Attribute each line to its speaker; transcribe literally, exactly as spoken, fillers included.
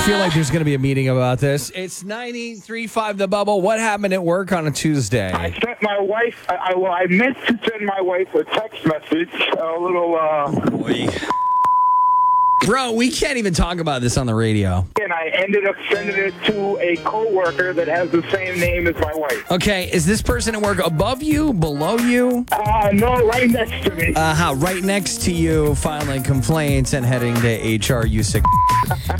Speaker 1: feel like there's going to be a meeting about this. It's ninety-three point five The Bubble. What happened at work on a Tuesday?
Speaker 2: I sent my wife, I, I, well, I meant to send my wife a text message, a little, uh,
Speaker 1: Boy. Bro, we can't even talk about this on the radio.
Speaker 2: and I ended up sending it to a coworker that has the same name as my wife.
Speaker 1: Okay, is this person at work above you, below you?
Speaker 2: Uh, no, right next to me.
Speaker 1: Uh-huh, right next to you, filing complaints and heading to H R. You sick.